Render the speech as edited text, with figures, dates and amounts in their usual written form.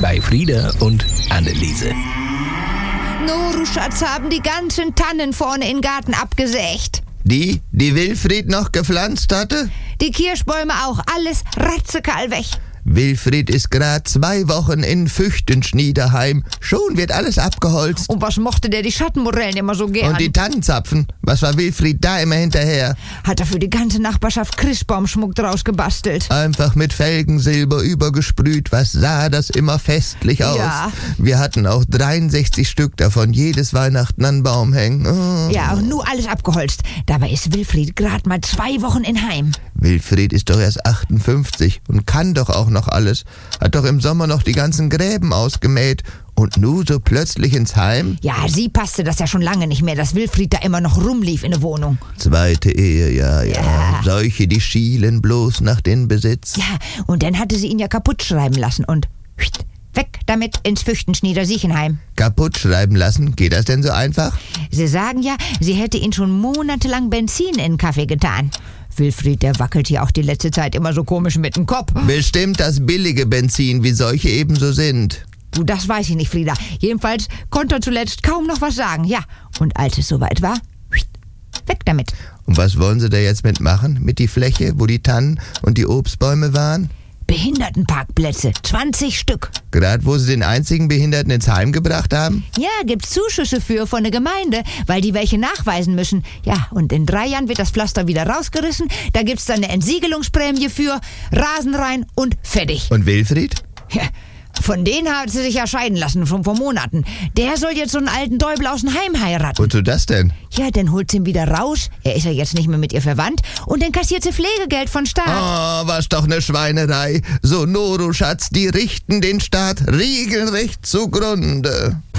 bei Frieda und Anneliese. Noru, Schatz, haben die ganzen Tannen vorne im Garten abgesägt. Die Wilfried noch gepflanzt hatte? Die Kirschbäume auch, alles ratzekall weg. Wilfried ist gerade 2 Wochen in Füchtenschniederheim. Schon wird alles abgeholzt. Und was mochte der die Schattenmorellen immer so gern? Und die Tannenzapfen. Was war Wilfried da immer hinterher? Hat er für die ganze Nachbarschaft Christbaumschmuck draus gebastelt. Einfach mit Felgensilber übergesprüht. Was sah das immer festlich aus? Ja. Wir hatten auch 63 Stück davon, jedes Weihnachten an Baum hängen. Oh. Ja, und nur alles abgeholzt. Dabei ist Wilfried gerade mal 2 Wochen in Heim. Wilfried ist doch erst 58 und kann doch auch noch alles. Hat doch im Sommer noch die ganzen Gräben ausgemäht. Und nu so plötzlich ins Heim? Ja, sie passte das ja schon lange nicht mehr, dass Wilfried da immer noch rumlief in der Wohnung. 2. Ehe, ja. Solche, die schielen bloß nach den Besitz. Ja, und dann hatte sie ihn ja kaputt schreiben lassen und weg damit ins Füchtenschnieder-Siechenheim. Kaputt schreiben lassen? Geht das denn so einfach? Sie sagen ja, sie hätte ihn schon monatelang Benzin in den Kaffee getan. Wilfried, der wackelt hier auch die letzte Zeit immer so komisch mit dem Kopf. Bestimmt das billige Benzin, wie solche ebenso sind. Du, das weiß ich nicht, Frieda. Jedenfalls konnte er zuletzt kaum noch was sagen. Ja, und als es soweit war, weg damit. Und was wollen sie da jetzt mitmachen? Mit die Fläche, wo die Tannen und die Obstbäume waren? Behindertenparkplätze, 20 Stück. Gerade wo sie den einzigen Behinderten ins Heim gebracht haben? Ja, gibt's Zuschüsse für von der Gemeinde, weil die welche nachweisen müssen. Ja, und in 3 Jahren wird das Pflaster wieder rausgerissen. Da gibt's dann eine Entsiegelungsprämie für, Rasen rein und fertig. Und Wilfried? Ja, von denen hat sie sich ja scheiden lassen, schon vor Monaten. Der soll jetzt so einen alten Däubel aus dem Heim heiraten. Wozu das denn? Ja, dann holt sie ihn wieder raus. Er ist ja jetzt nicht mehr mit ihr verwandt. Und dann kassiert sie Pflegegeld von Staat. Oh, was doch eine Schweinerei. So, Noru, Schatz, die richten den Staat regelrecht zugrunde.